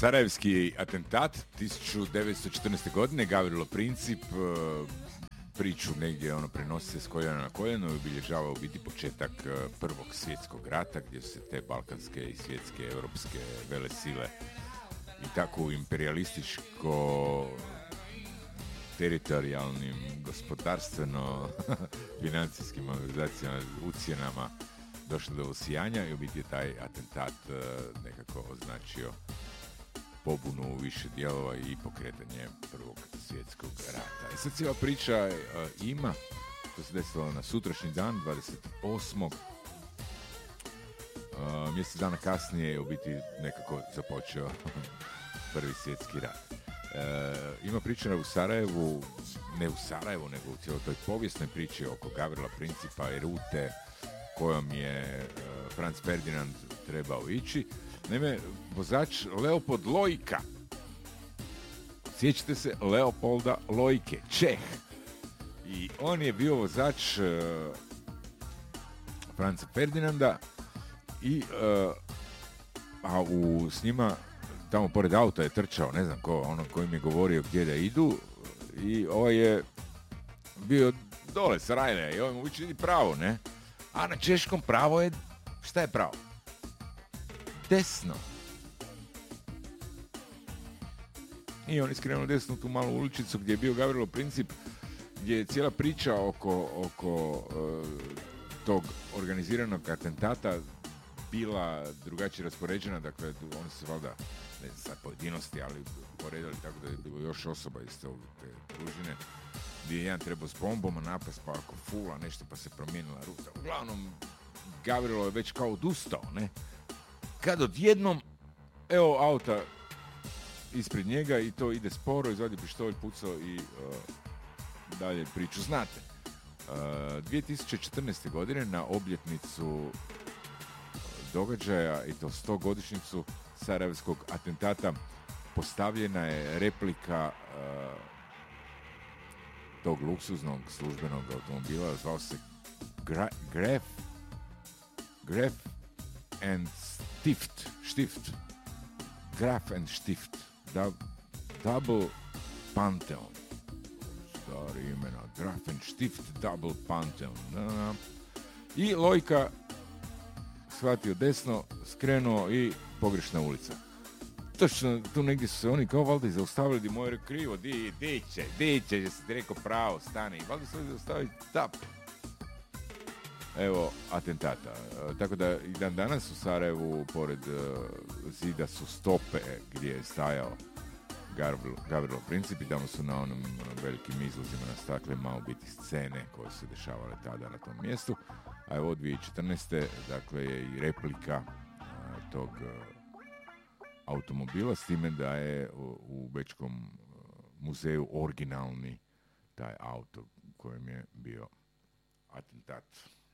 Sarajevski atentat 1914. godine, Gavrilo Princip, priču negdje prenosi se s koljena na koljeno i obilježava u biti početak Prvog svjetskog rata, gdje su se te balkanske i svjetske, europske velesile i tako u imperialističko teritorijalnim, gospodarstveno financijskim organizacijama, ucjenama došlo do osijanja i u biti je taj atentat nekako označio pobunu u više dijelova i pokretanje Prvog svjetskog rata. I sad cijela priča ima, to se desilo na sutrašnji dan, 28. Mjesec dana kasnije je u biti nekako započeo Prvi svjetski rat. Ima priča u Sarajevu, ne u Sarajevu, nego u cijeloj toj povijesnoj priči oko Gavrila Principa i rute kojom je Franz Ferdinand trebao ići. Naime, vozač Leopold Lojka, sjećate se Leopolda Lojke, Čeh, i on je bio vozač Franza Ferdinanda i s njima tamo pored auta je trčao, ne znam ko, koji mi je govorio gdje da idu, i ovaj je bio dole s Rajne i ovaj mu viče idi pravo, ne? A na češkom pravo je, šta je pravo? Desno. I on je skrenuo desno u tu malu uličicu gdje je bio Gavrilo Princip, gdje je cijela priča oko tog organiziranog atentata bila drugačije raspoređena, dakle oni su valjda, ne znam sad pojedinosti, ali poredali tako da je bilo još osoba iz te družine, gdje je jedan trebao s bombom napast, pa ako fula nešto, pa se promijenila ruta. Uglavnom, Gavrilo je već kao odustao, ne? Kad odjednom, evo auta ispred njega i to ide sporo, izvadi pištolj, pucao i dalje priču znate. 2014. godine na obljetnicu događaja i to 100-godišnjicu sarajevskog atentata postavljena je replika tog luksuznog službenog automobila, zvao se Graf and Stift, Double Pantheon, stari imena, Graf and Stift Double Pantheon, i Lojka shvatio desno, skrenuo i pogrešna ulica. Točno, tu negdje su se oni kao valjda zaustavili, di moje krivo, di će, je si ti rekao pravo, stani, valjda su oni zaustavili, tap. Evo, atentata. Tako da i dan danas u Sarajevu, pored zida su stope gdje je stajao Gavrilo Princip i tamo su na onom velikim izlozima na staklima u biti scene koje su se dešavale tada na tom mjestu. A evo 2014. dakle je i replika tog automobila, s time da je u Bečkom muzeju originalni taj auto kojem je bio atentat.